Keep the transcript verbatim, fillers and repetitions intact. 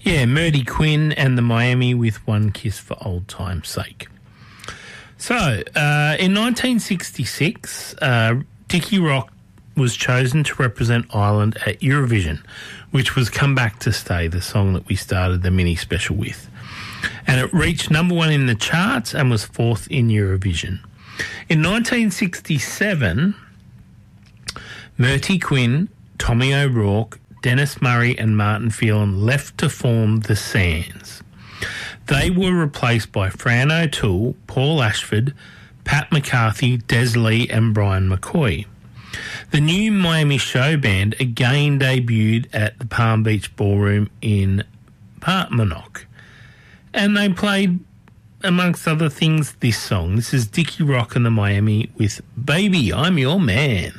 Yeah, Murdy Quinn and the Miami with One Kiss for Old Time's Sake. So, uh, in nineteen sixty-six, uh, Dickie Rock was chosen to represent Ireland at Eurovision, which was Come Back to Stay, the song that we started the mini special with. And it reached number one in the charts and was fourth in Eurovision. In nineteen sixty-seven, Murty Quinn, Tommy O'Rourke, Dennis Murray and Martin Phelan left to form The Sands. They were replaced by Fran O'Toole, Paul Ashford, Pat McCarthy, Des Lee and Brian McCoy. The new Miami show band again debuted at the Palm Beach Ballroom in Partmanock. And they played, amongst other things, this song. This is Dickie Rock and the Miami with Baby, I'm Your Man.